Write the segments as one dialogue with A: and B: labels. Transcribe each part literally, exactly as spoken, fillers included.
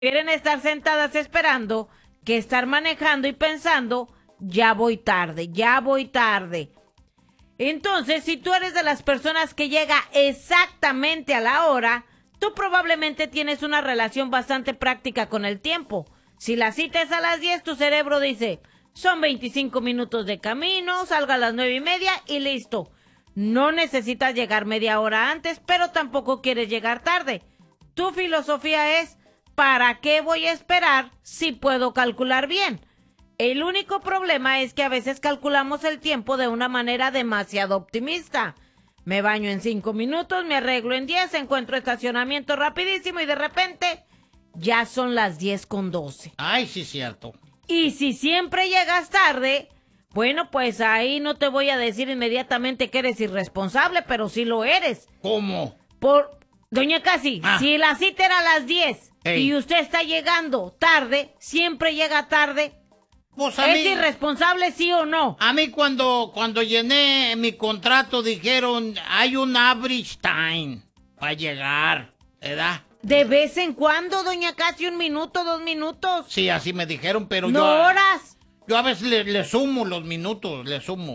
A: Quieren estar sentadas esperando que estar manejando y pensando, ya voy tarde, ya voy tarde. Entonces, si tú eres de las personas que llega exactamente a la hora, tú probablemente tienes una relación bastante práctica con el tiempo. Si la cita es a las diez, tu cerebro dice, son veinticinco minutos de camino, salga a las nueve y media y listo. No necesitas llegar media hora antes, pero tampoco quieres llegar tarde. Tu filosofía es, ¿para qué voy a esperar si puedo calcular bien? El único problema es que a veces calculamos el tiempo de una manera demasiado optimista. Me baño en cinco minutos, me arreglo en diez, encuentro estacionamiento rapidísimo y de repente ya son las diez con doce.
B: Ay, sí, cierto.
A: Y si siempre llegas tarde, bueno, pues ahí no te voy a decir inmediatamente que eres irresponsable, pero sí lo eres.
B: ¿Cómo?
A: Por... Doña Casi,
B: Ah.
A: si la cita era a las diez
B: Ey.
A: y usted está llegando tarde, siempre llega tarde,
B: Pues a
A: ¿es
B: mí,
A: irresponsable sí o no?
B: a mí cuando, cuando llené mi contrato dijeron, hay un average time para llegar, ¿verdad?
A: De vez en cuando, doña Casi, un minuto, dos minutos.
B: Sí, así me dijeron, pero
A: No
B: yo...
A: horas.
B: Yo a veces le, le sumo los minutos, le sumo.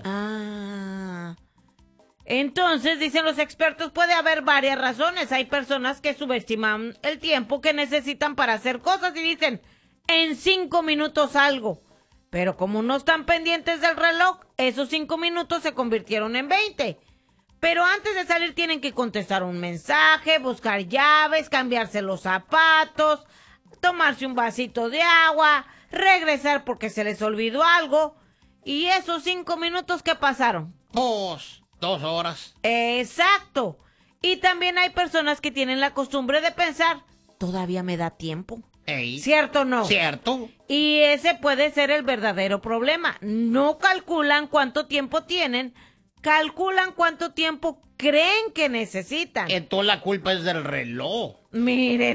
A: Ah. Entonces, dicen los expertos, puede haber varias razones. Hay personas que subestiman el tiempo que necesitan para hacer cosas y dicen, en cinco minutos algo. Pero como no están pendientes del reloj, esos cinco minutos se convirtieron en veinte. Pero antes de salir tienen que contestar un mensaje, buscar llaves, cambiarse los zapatos, tomarse un vasito de agua, regresar porque se les olvidó algo. ¿Y esos cinco minutos qué pasaron?
B: Pues, dos horas.
A: Exacto. Y también hay personas que tienen la costumbre de pensar, todavía me da tiempo.
B: Ey.
A: ¿Cierto o no?
B: ¿Cierto?
A: Y ese puede ser el verdadero problema. No calculan cuánto tiempo tienen, calculan cuánto tiempo creen que necesitan.
B: Entonces la culpa es del reloj.
A: Mire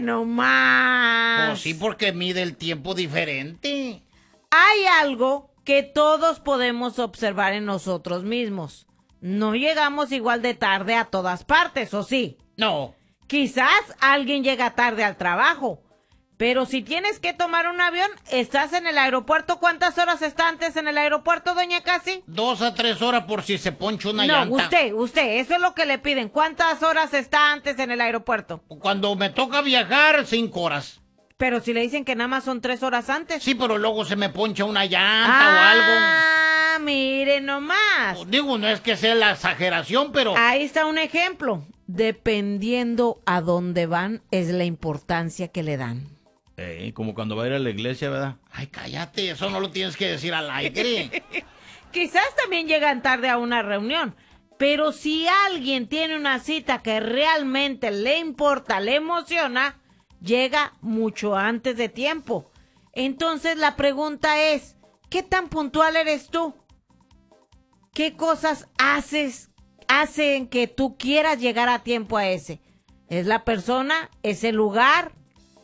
A: nomás.
B: Pues sí, porque mide el tiempo diferente.
A: Hay algo que todos podemos observar en nosotros mismos. No llegamos igual de tarde a todas partes, ¿o sí?
B: No.
A: Quizás alguien llega tarde al trabajo, pero si tienes que tomar un avión, estás en el aeropuerto. ¿Cuántas horas está antes en el aeropuerto, doña Casi?
B: Dos a tres horas por si se poncha una
A: No,
B: llanta.
A: usted, usted, eso es lo que le piden. ¿Cuántas horas está antes en el aeropuerto?
B: Cuando me toca viajar, cinco horas.
A: Pero si le dicen que nada más son tres horas antes.
B: Sí, pero luego se me poncha una llanta
A: ah,
B: o algo.
A: Ah, mire nomás.
B: Digo, no es que sea la exageración, pero...
A: Ahí está un ejemplo. Dependiendo a dónde van, es la importancia que le dan.
C: Eh, como cuando va a ir a la iglesia, ¿verdad?
B: Ay, cállate, eso no lo tienes que decir al aire.
A: Quizás también llegan tarde a una reunión, pero si alguien tiene una cita que realmente le importa, le emociona, llega mucho antes de tiempo. Entonces la pregunta es, ¿qué tan puntual eres tú? ¿Qué cosas haces, hacen que tú quieras llegar a tiempo a ese? ¿Es la persona? ¿Es el lugar?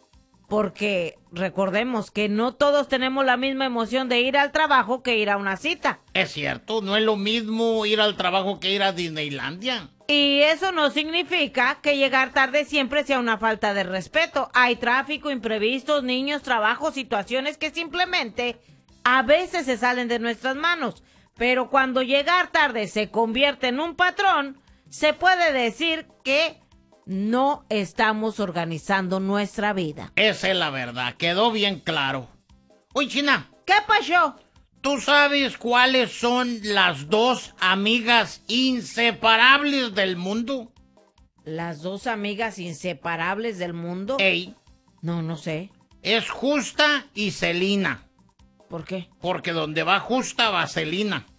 A: Porque recordemos que no todos tenemos la misma emoción de ir al trabajo que ir a una cita.
B: Es cierto, no es lo mismo ir al trabajo que ir a Disneylandia.
A: Y eso no significa que llegar tarde siempre sea una falta de respeto. Hay tráfico, imprevistos, niños, trabajo, situaciones que simplemente a veces se salen de nuestras manos. Pero cuando llegar tarde se convierte en un patrón, se puede decir que no estamos organizando nuestra vida.
B: Esa es la verdad, quedó bien claro. Oye, China.
A: ¿Qué pasó?
B: ¿Tú sabes cuáles son las dos amigas inseparables del mundo?
A: ¿Las dos amigas inseparables del mundo?
B: Ey.
A: No, no sé.
B: Es Justa y Celina.
A: ¿Por qué?
B: Porque donde va Justa va Celina.